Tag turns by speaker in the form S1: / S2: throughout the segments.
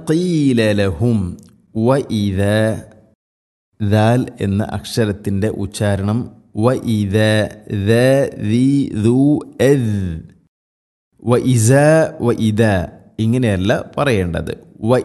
S1: ഖീല ലഹും വഇദ ദാൽ എന്ന അക്ഷരത്തിൻ്റെ ഉച്ചാരണം വഇദ ദ ദി ദു എദ് വഇസ വഇദ ഇങ്ങനെയല്ല പറയേണ്ടത്.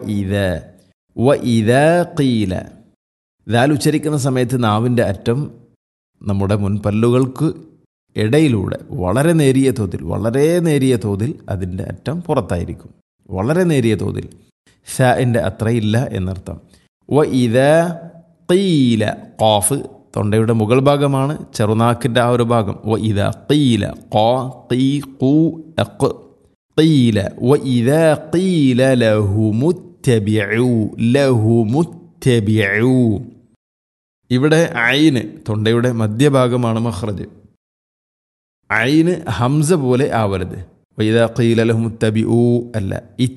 S1: വഇദ ഖീല ദാൽ ഉച്ചരിക്കുന്ന സമയത്ത് നാവിൻ്റെ അറ്റം നമ്മുടെ മുൻപല്ലുകൾക്ക് ഇടയിലൂടെ വളരെ നേരിയ തോതിൽ അതിൻ്റെ അറ്റം പുറത്തായിരിക്കും. വളരെ നേരിയ തോതിൽ, ഷാഇൻ്റെ അത്രയില്ല എന്നർത്ഥം. വഇദ ഖീല ഖാഫ് തൊണ്ടയുടെ മുകൾ ഭാഗമാണ്, ചെറുനാക്കിൻ്റെ ആ ഒരു ഭാഗം. വഇദ ഖീല ഖാ ഖീ ഖു അഖ് ഖീല വഇദ ഖീല ലഹുമുത്തബിഉ ഇവിടെ ഐന് തൊണ്ടയുടെ മധ്യഭാഗമാണ് മഖ്റജ്. ഐന് ഹംസ പോലെ ആവരുത്. വഇദ ഖീല ലഹുമുത്തബിഉ അല്ല,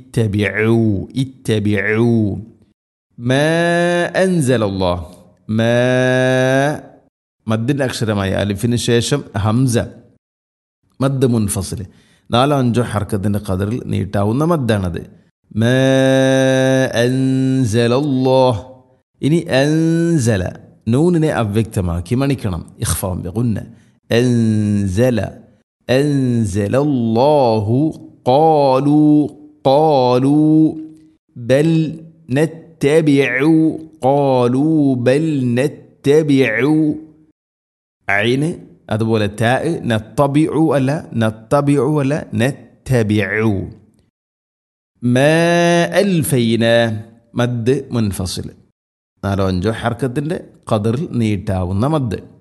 S1: ഇത്തബിഉ മാ അൻസലല്ലാഹ്. മാ മദ്ദിൻ്റെ അക്ഷരമായ അലിഫിന് ശേഷം ഹംസ മദ് മുൻഫസിൽ 4-5 ഹർക്കത്തിൻ്റെ ഖദറിൽ നീട്ടാവുന്ന മദ്ദാണത്. മാ അൻസലല്ലാഹ്. ഇനി അൻസല നൂനിനെ അവ്യക്തമാക്കി മണിക്കണം. ഇഖ്ഫാ ബിഗുന്ന. അൻസലല്ലാഹു ഖാലൂ ബൽ നത്തബിഉ ഖാലൂ ബൽ നത്തബിഉ ഐന് അതുപോലെ താ നത്തബിഉ അല്ല നത്തബിഉ. മാ അൽഫൈന മദ് മുൻഫസിൽ 4-5 ഹർക്കത്തിൻ്റെ ഖദറിൽ നീട്ടാവുന്ന മദ്.